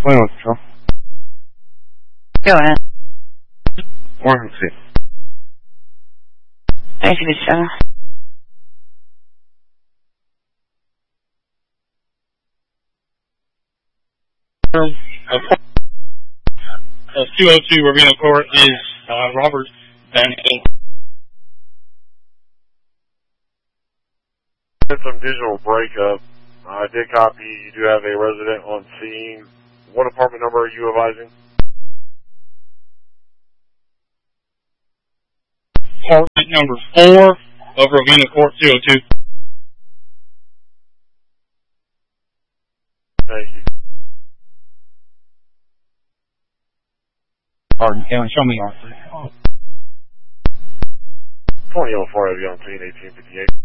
Bueno, chao. Go ahead. Bueno, sí. Thank you, Michelle. Okay. 202 Ravenna Court is Robert Benson. Some digital breakup. I did copy. You do have a resident on scene. What apartment number are you advising? Apartment number 4 of Ravenna Court 202. Thank you. Hardin County, show me R3. 2004 have you on scene, 1858.